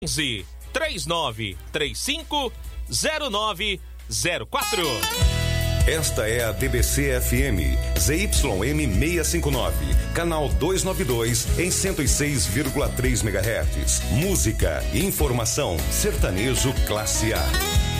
11 3935 0904. Esta é a DBC FM, ZYM 659, canal 292 em 106,3 MHz. Música, informação, sertanejo classe A.